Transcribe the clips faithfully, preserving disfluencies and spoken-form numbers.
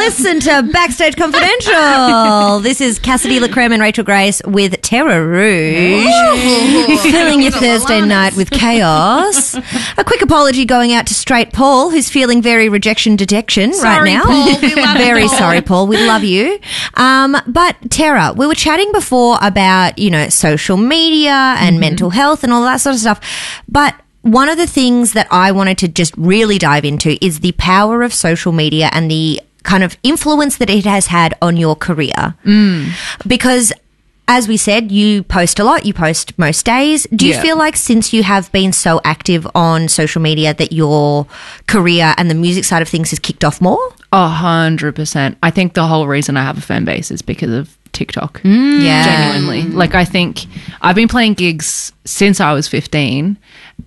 Listen to Backstage Confidential. This is Cassidy LaCreme and Rachel Grace with Terra Rouge, filling your Thursday night with chaos. A quick apology going out to Straight Paul, who's feeling very rejection detection sorry, right now. Paul. We love very you, Paul. sorry, Paul. We love you. Um, but Terra, we were chatting before about, you know, social media and mm-hmm. mental health and all that sort of stuff. But one of the things that I wanted to just really dive into is the power of social media and the kind of influence that it has had on your career. Mm. Because as we said, you post a lot, you post most days. Do you Yeah. feel like since you have been so active on social media that your career and the music side of things has kicked off more? A hundred percent. I think the whole reason I have a fan base is because of TikTok. Yeah. Genuinely. Like, I think I've been playing gigs since I was fifteen,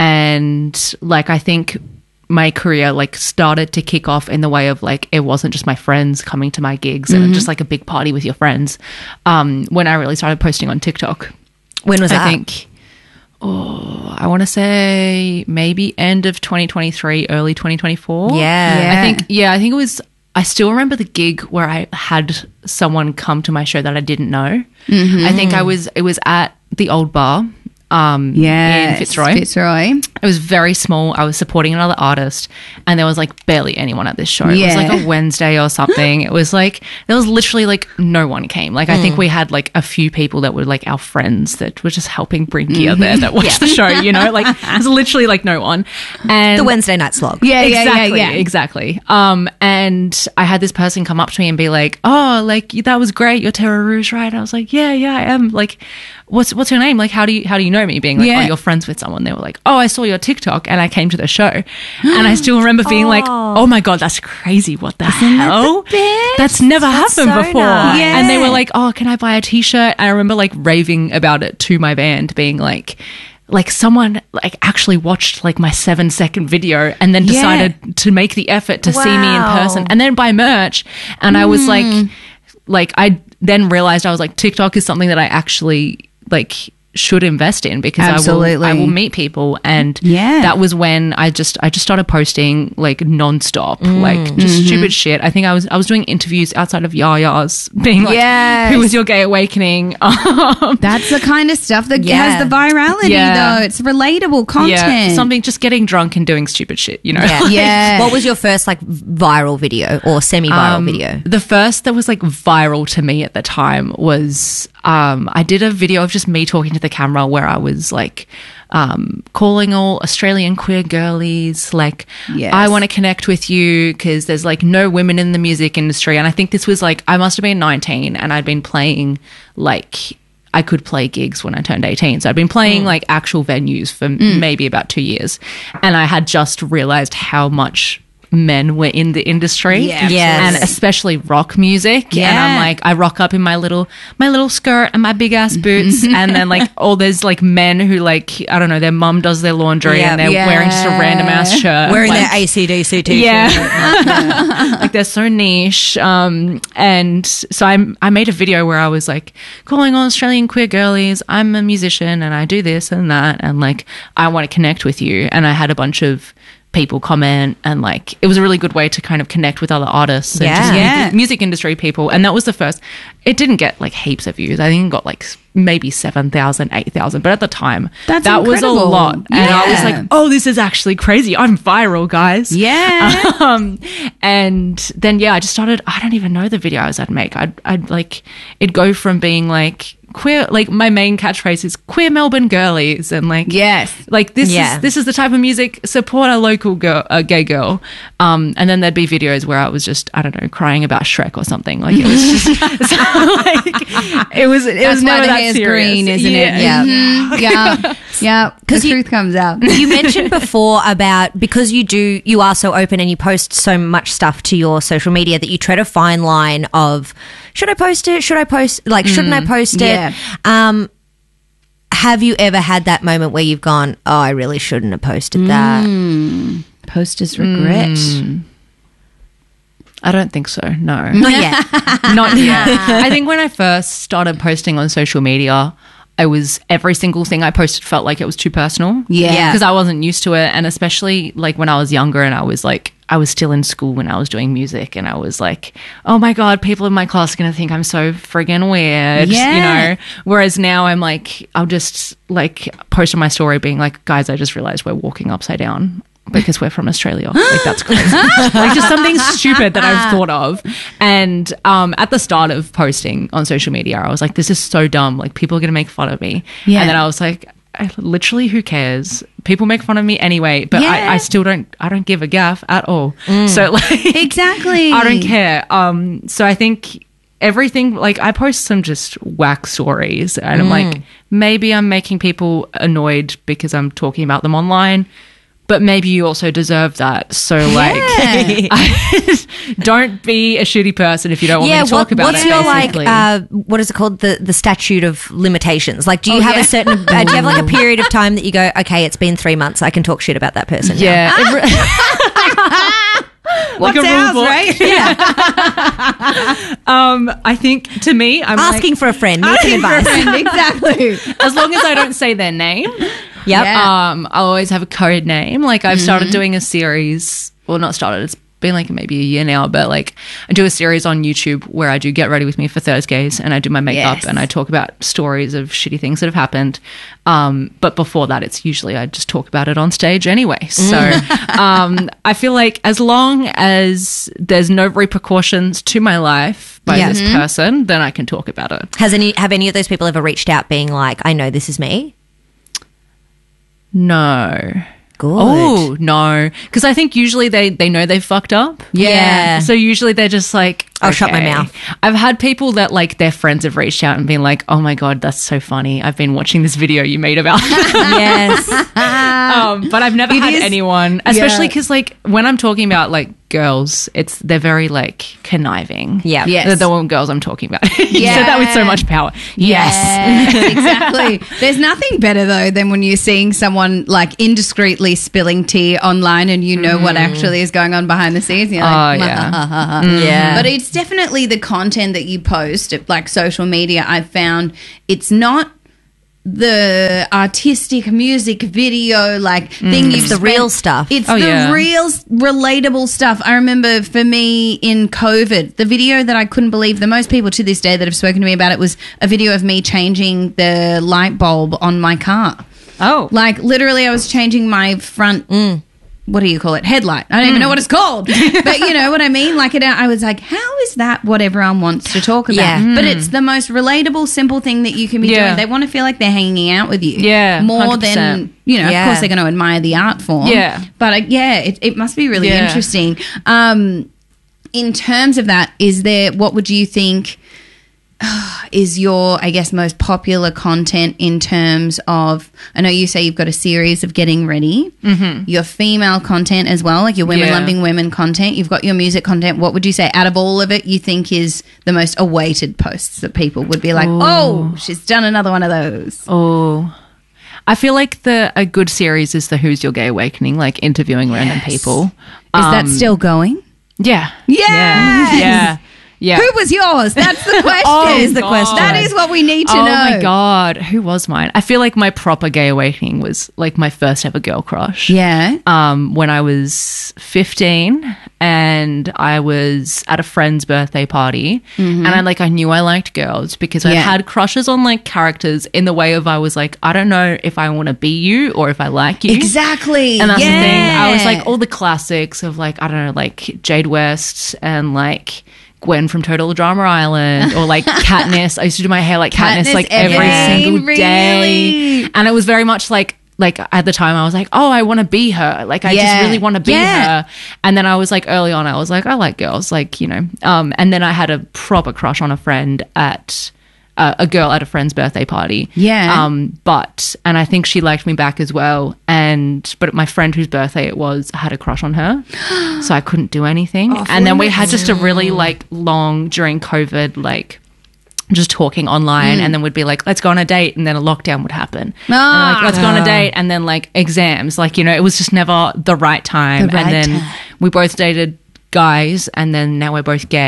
and like, I think my career like started to kick off in the way of like, it wasn't just my friends coming to my gigs and just like a big party with your friends. Um, when I really started posting on TikTok. When was I that? think, oh, I want to say maybe end of twenty twenty-three, early twenty twenty-four. Yeah. Yeah. I think, yeah, I think it was, I still remember the gig where I had someone come to my show that I didn't know. Mm-hmm. I think I was, it was at the Old Bar um, Yeah, in Fitzroy. Fitzroy. It was very small. I was supporting another artist, and there was like barely anyone at this show. It Yeah. was like a Wednesday or something. It was like, there was literally like no one came. Like, I think we had like a few people that were like our friends that were just helping bring gear there that watched the show, you know? Like, it was literally like no one. And The Wednesday night slog. Yeah, yeah, exactly, yeah, yeah. exactly. Um, and I had this person come up to me and be like, "Oh, like that was great. You're Terra Rouge, right?" I was like, "Yeah, yeah, I am." Like, what's what's your name? Like, how do you how do you know me? Being like, Yeah. "Oh, you're friends with someone." They were like, "Oh, I saw your TikTok and I came to the show," and I still remember being like, "Oh my god, that's crazy! What the hell? best? That's never That's happened so before." nice. Yeah. And they were like, "Oh, can I buy a T-shirt?" I remember like raving about it to my band, being like. Like someone like actually watched like my seven second video and then decided to make the effort to see me in Wow. person and then buy merch. And I was like, like I then realized I was like, TikTok is something that I actually like should invest in because Absolutely. I will I will meet people. And Yeah. that was when I just I just started posting like nonstop, like just stupid shit. I think I was I was doing interviews outside of Yaya's, being like, Yes. "Who was your gay awakening?" Um, That's the kind of stuff that Yeah. has the virality, Yeah. though. It's relatable content. Yeah, something just getting drunk and doing stupid shit, you know? Yeah. Yeah. What was your first like viral video or semi-viral Um, video? The first that was like viral to me at the time was um, I did a video of just me talking to the camera where I was like um, calling all Australian queer girlies, like, Yes. I want to connect with you because there's like no women in the music industry. And I think this was like, I must have been nineteen and I'd been playing like, I could play gigs when I turned eighteen. So I'd been playing like actual venues for maybe about two years. And I had just realized how much men were in the industry. Yeah, Yes. And especially rock music. Yeah. And I'm like, I rock up in my little my little skirt and my big ass boots. And then like all there's like men who like, I don't know, their mum does their laundry Yeah. and they're Yeah. wearing just a random ass shirt. Wearing like, their A C D C t-shirt. yeah. Like they're so niche. Um, and so I I made a video where I was like calling all Australian queer girlies. I'm a musician and I do this and that. And like, I want to connect with you. And I had a bunch of people comment and like, it was a really good way to kind of connect with other artists and Yeah. just Yeah. music, music industry people. And that was the first, it didn't get like heaps of views. I think it got like maybe seven thousand, eight thousand. But at the time, That's that was a incredible. lot. And I was Yeah. like, oh, this is actually crazy. I'm viral, guys. Yeah. Um, and then, yeah, I just started, I don't even know the videos I'd make. I'd, I'd like, it'd go from being like queer, like my main catchphrase is queer Melbourne girlies. And like, Yes. like this Yeah. is, this is the type of music, support a local girl, a gay girl. Um, and then there'd be videos where I was just, I don't know, crying about Shrek or something. Like it was just, so, like, it was, it That's was why never the that hair's serious. green, isn't Yeah. it? Yeah. Mhm. Yeah. Yeah. Because the you- truth comes out. You mentioned before about because you do you are so open and you post so much stuff to your social media that you tread a fine line of should I post it? Should I post like shouldn't I post it? Yeah. Um have you ever had that moment where you've gone, oh, I really shouldn't have posted that? Posters regret. I don't think so. No. Not yet. Not yet. I think when I first started posting on social media, I was every single thing I posted felt like it was too personal. Yeah. Yeah. Because I wasn't used to it. And especially like when I was younger and I was like, I was still in school when I was doing music, and I was like, oh my God, people in my class are going to think I'm so friggin' weird, Yeah. you know? Whereas now I'm like, I'll just like post on my story being like, guys, I just realized we're walking upside down because we're from Australia. Like, that's crazy. Like, just something stupid that I've thought of. And um, at the start of posting on social media, I was like, this is so dumb. Like, people are going to make fun of me. Yeah. And then I was like, I, literally, who cares? People make fun of me anyway, but Yeah. I, I still don't, I don't give a gaff at all. So, like, Exactly. I don't care. Um, so I think everything, like, I post some just whack stories, and I'm like, maybe I'm making people annoyed because I'm talking about them online, but maybe you also deserve that. So, like, I, don't be a shitty person if you don't want Yeah, me to talk what, about what's it. your basically. like? Uh, what is it called? The the statute of limitations. Like, do you Oh, have yeah. a certain? Uh, do you have like a period of time that you go? Okay, it's been three months. I can talk shit about that person. now." yeah. it re- like What's a rule ours, book. right? Um, I think to me, I'm Asking like, for a friend, need some advice. Exactly. as long as I don't say their name, Yep. Yeah. um, I'll always have a code name. Like, I've started doing a series, well, not started, it's been like maybe a year now, but like I do a series on YouTube where I do Get Ready With Me for Thursdays, and I do my makeup Yes. and I talk about stories of shitty things that have happened. Um, but before that, it's usually I just talk about it on stage anyway. So um, I feel like as long as there's no repercussions to my life by Yeah. this person, then I can talk about it. Has any have any of those people ever reached out, being like, "I know this is me"? No. Good. Oh, no. Because I think usually they, they know they've fucked up. Yeah. So usually they're just like, I'll shut my okay. mouth. I've had people that like their friends have reached out and been like, oh my God, that's so funny. I've been watching this video you made about Yes. um, but I've never It had is- anyone, especially Yeah. because like when I'm talking about like girls, it's they're very like conniving. Yeah. Yes. They're the one girls I'm talking about. You Yeah. said that with so much power. Yes. Yeah, exactly. There's nothing better though than when you're seeing someone like indiscreetly spilling tea online and you know what actually is going on behind the scenes. You're like, Oh, yeah. Yeah. But it's definitely the content that you post, like social media. I've found it's not the artistic music video like thing you've It's the spent- real stuff. It's Oh, the yeah. real s- relatable stuff. I remember for me in COVID, the video that I couldn't believe, the most people to this day that have spoken to me about it was a video of me changing the light bulb on my car. Oh. Like literally I was changing my front what do you call it? Headlight. I don't even know what it's called. But you know what I mean? Like it, I was like, how is that what everyone wants to talk about? Yeah. But it's the most relatable, simple thing that you can be Yeah. doing. They want to feel like they're hanging out with you. Yeah, More one hundred percent. than, you know, Yeah. of course they're going to admire the art form. Yeah. But uh, yeah, it, it must be really Yeah. interesting. Um, in terms of that, is there, what would you think is your, I guess, most popular content in terms of, I know you say you've got a series of Getting Ready, mm-hmm. your female content as well, like your women Yeah. loving women content, you've got your music content. What would you say out of all of it you think is the most awaited posts that people would be like, oh, she's done another one of those? Oh, I feel like the a good series is the Who's Your Gay Awakening, like interviewing random people. Is that Um, still going? Yeah. Yes! Yeah. Yeah. Yeah. Who was yours? That's the question. Oh, is the question. That is what we need to oh know. my God. Who was mine? I feel like my proper gay awakening was like my first ever girl crush. Yeah. Um, when I was fifteen and I was at a friend's birthday party and I like I knew I liked girls because I Yeah. had crushes on like characters in the way of I was like, I don't know if I want to be you or if I like you. Exactly. And that's yeah. the thing. I was like all the classics of like, I don't know, like Jade West and like Gwen from Total Drama Island or like Katniss. I used to do my hair like Katniss, Katniss like every Everdeen, single day. really? And it was very much like, like at the time I was like, oh, I want to be her. Like I Yeah. just really want to be Yeah. her. And then I was like early on, I was like, I like girls, like, you know. Um, and then I had a proper crush on a friend at uh, a girl at a friend's birthday party. Yeah. Um, but and I think she liked me back as well. And but my friend whose birthday it was had a crush on her, so I couldn't do anything. and then we had just a really like long during COVID, like just talking online, and then we'd be like, let's go on a date, and then a lockdown would happen. And Ah. like, let's go on a date, and then like exams, like you know, it was just never the right time. The right and then time. we both dated guys, and then now we're both gay.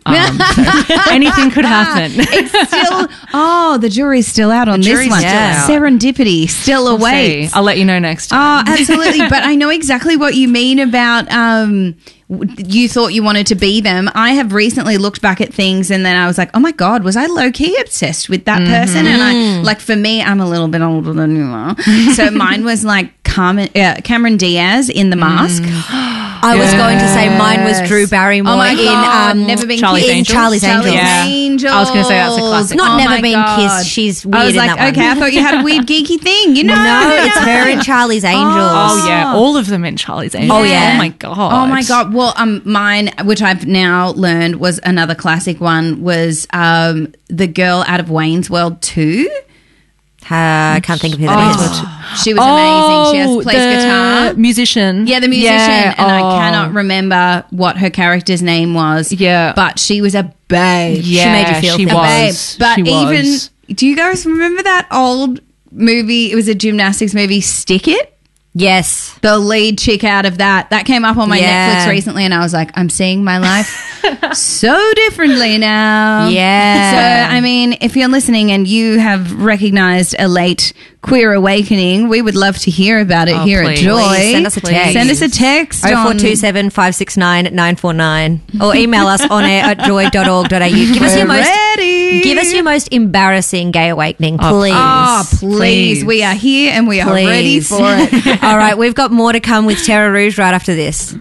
Um, so anything could happen. It's still, oh, the jury's still out on this jury's one. still out. Serendipity still We'll awaits. see. I'll let you know next time. Oh, absolutely. But I know exactly what you mean about um, w- you thought you wanted to be them. I have recently looked back at things and then I was like, oh my God, was I low key obsessed with that person? And I, like, for me, I'm a little bit older than you are. So mine was like Carmen, uh, Cameron Diaz in The Mask. I was going to say mine was Drew Barrymore Oh my in God, um, Never Been Charlie's Kissed. in Angels? Charlie's Angels. Charlie's Yeah. Angels. I was gonna say that's a classic. Not Oh Never my Been God. Kissed. She's weird I was in like, that one. okay, I thought you had a weird geeky thing. You know, No, it's her in Charlie's Angels. Oh yeah, all of them in Charlie's Angels. Oh, yeah. Oh my god. Oh my God. Well, um, mine, which I've now learned was another classic one, was um, the girl out of Wayne's World two. Uh, I can't think of who that is. Oh, she was amazing. She has plays the guitar. musician. Yeah, the musician, Yeah, and I oh. cannot remember what her character's name was. Yeah. but she was a babe. Yeah, She made you feel she things. A babe. was. But She even, was. do you guys remember that old movie? It was a gymnastics movie, Stick It. Yes. The lead chick out of that. That came up on my Yeah. Netflix recently, and I was like, I'm seeing my life so differently now. Yeah. So, I mean, if you're listening and you have recognized a late queer awakening, we would love to hear about it Oh, here please. at Joy. Please send us a text. Send us a text. oh four on- two seven, five six nine, nine four nine or email us on air at joy dot org dot a u. Give us your We're most ready. give us your most embarrassing gay awakening, please. Oh, please. Please. We are here and we are ready Please. for it. All right, we've got more to come with Terra Rouge right after this.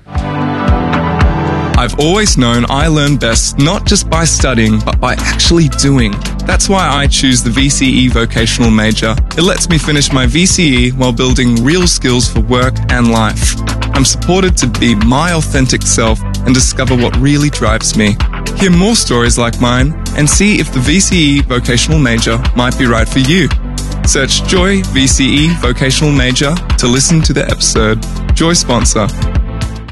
I've always known I learn best not just by studying, but by actually doing. That's why I choose the V C E vocational major. It lets me finish my V C E while building real skills for work and life. I'm supported to be my authentic self and discover what really drives me. Hear more stories like mine and see if the V C E vocational major might be right for you. Search Joy V C E vocational major to listen to the episode. Joy sponsor.